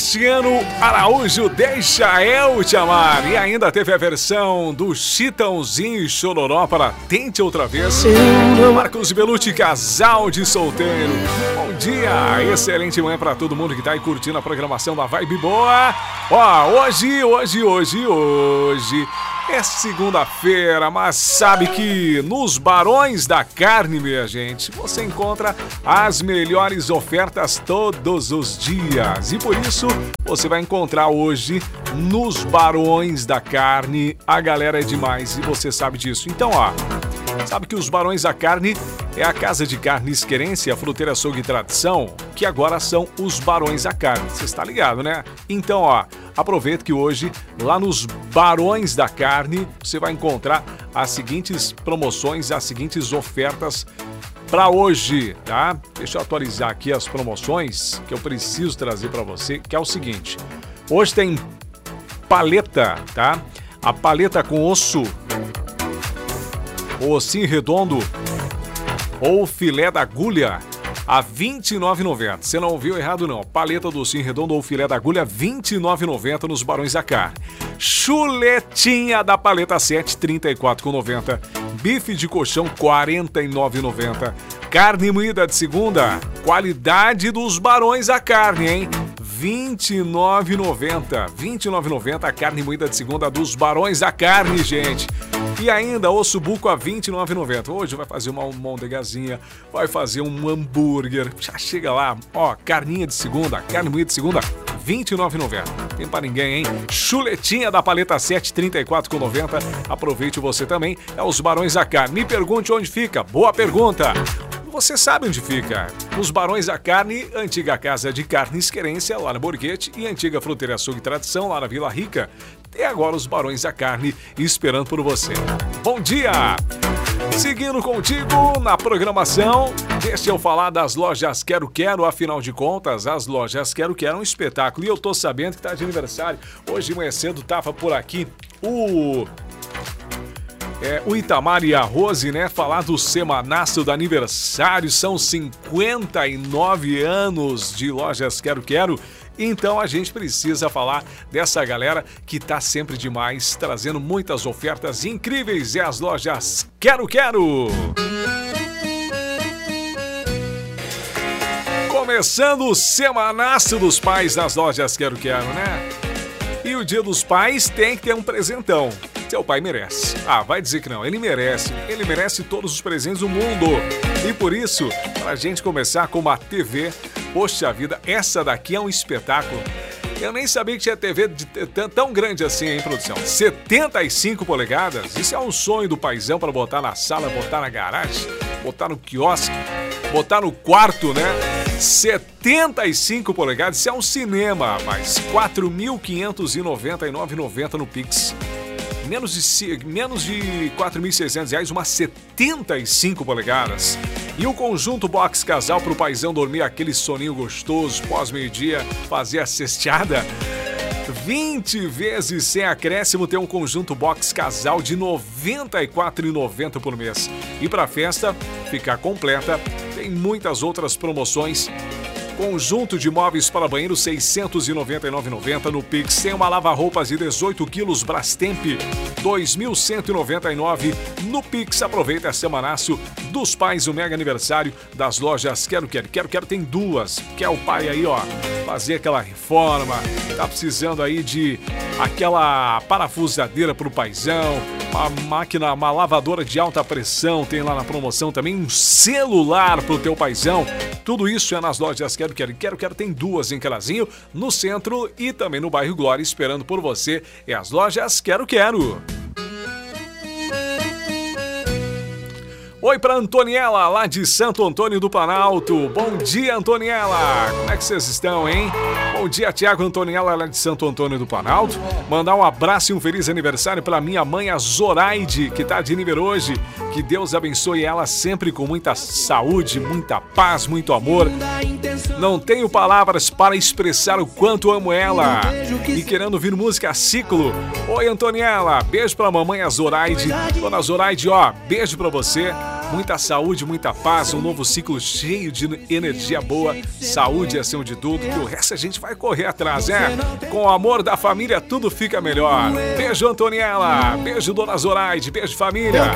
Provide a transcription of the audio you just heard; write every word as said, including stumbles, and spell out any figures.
Cristiano Araújo, Deixa Eu Te Amar. E ainda teve a versão do Chitãozinho e Chororó para Tente Outra Vez. Marcos Belucci, Casal de Solteiro. Bom dia, excelente manhã para todo mundo que tá aí curtindo a programação da Vibe Boa. Ó, hoje, hoje, hoje, hoje é segunda-feira, mas sabe que nos Barões da Carne, minha gente, você encontra as melhores ofertas todos os dias. E por isso, você vai encontrar hoje nos Barões da Carne. A galera é demais e você sabe disso. Então, ó, sabe que os Barões da Carne é a Casa de Carnes Querência, Fruteira Açougue e Tradição, que agora são os Barões da Carne. Você está ligado, né? Então, ó, aproveita que hoje, lá nos Barões da Carne, você vai encontrar as seguintes promoções, as seguintes ofertas para hoje, tá? Deixa eu atualizar aqui as promoções que eu preciso trazer para você, que é o seguinte. Hoje tem paleta, tá? A paleta com osso, o ossinho redondo ou filé da agulha a vinte e nove reais e noventa centavos. Você não ouviu errado não. Paleta do ossinho redondo ou filé da agulha vinte e nove reais e noventa centavos nos Barões da Carne. Chuletinha da paleta sete, trinta e quatro reais e noventa centavos. Bife de colchão quarenta e nove reais e noventa centavos. Carne moída de segunda, qualidade dos Barões da Carne, hein? vinte e nove reais e noventa centavos. vinte e nove reais e noventa centavos a carne moída de segunda dos Barões da Carne, gente. E ainda osso buco a vinte e nove reais e noventa centavos. Hoje vai fazer uma almôndegazinha, vai fazer um hambúrguer. Já chega lá, ó, carninha de segunda, carne moída de segunda, vinte e nove reais e noventa centavos. Tem pra ninguém, hein? Chuletinha da paleta sete, trinta e quatro reais e noventa centavos. Aproveite você também, é os Barões da Carne. Me pergunte onde fica. Boa pergunta. Você sabe onde fica? Nos Barões da Carne, antiga Casa de Carnes Querência, lá na Borghetti, e antiga Fruteira Açougue e Tradição, lá na Vila Rica. E agora os Barões da Carne esperando por você. Bom dia! Seguindo contigo na programação, deixa eu falar das lojas Quero Quero. Afinal de contas, as lojas Quero Quero é um espetáculo. E eu tô sabendo que tá de aniversário. Hoje de manhã cedo tava por aqui o... É, o Itamar e a Rose, né, falar do semanaço do aniversário, são cinquenta e nove anos de lojas Quero Quero, então a gente precisa falar dessa galera que tá sempre demais, trazendo muitas ofertas incríveis, é as lojas Quero Quero. Começando o semanaço dos pais nas lojas Quero Quero, né? E o Dia dos Pais tem que ter um presentão. Seu pai merece. Ah, vai dizer que não. Ele merece. Ele merece todos os presentes do mundo. E por isso, pra gente começar com uma T V, poxa vida, essa daqui é um espetáculo. Eu nem sabia que tinha T V de t- tão grande assim, hein, produção? setenta e cinco polegadas? Isso é um sonho do paizão pra botar na sala, botar na garagem, botar no quiosque, botar no quarto, né? setenta e cinco polegadas, isso é um cinema, rapaz. quatro mil quinhentos e noventa e nove reais e noventa centavos no Pix. Menos de, menos de quatro mil e seiscentos reais, uma setenta e cinco polegadas. E o conjunto box casal pro paizão dormir aquele soninho gostoso, pós-meio-dia, fazer a cesteada. vinte vezes sem acréscimo, tem um conjunto box casal de noventa e quatro reais e noventa centavos por mês. E pra festa ficar completa, tem muitas outras promoções. Conjunto de móveis para banheiro seiscentos e noventa e nove reais e noventa centavos no Pix. Tem uma lava-roupas de dezoito quilos Brastemp, dois mil cento e noventa e nove reais no Pix. Aproveita a semanaço dos pais, o mega aniversário das lojas Quero Quero. Quero Quero tem duas. Quer o pai aí, ó, fazer aquela reforma, tá precisando aí de aquela parafusadeira pro paizão, uma máquina, uma lavadora de alta pressão, tem lá na promoção também um celular pro teu paizão. Tudo isso é nas lojas Quero Quero. Quero Quero tem duas em Carazinho, no centro e também no bairro Glória, esperando por você. É as lojas Quero Quero. Oi para Antoniela, lá de Santo Antônio do Planalto. Bom dia, Antoniela. Como é que vocês estão, hein? Bom dia, Tiago. Antoniela, lá de Santo Antônio do Planalto. Mandar um abraço e um feliz aniversário para minha mãe, a Zoraide, que tá de nível hoje. Que Deus abençoe ela sempre com muita saúde, muita paz, muito amor. Não tenho palavras para expressar o quanto amo ela. E querendo ouvir música Ciclo. Oi, Antoniela. Beijo pra mamãe, a Zoraide. Dona Zoraide, ó, beijo pra você. muita saúde, muita paz, um novo ciclo cheio de energia boa, saúde acima de tudo, que o resto a gente vai correr atrás, né? Com o amor da família tudo fica melhor. Beijo, Antoniela, beijo, Dona Zoraide, beijo, família.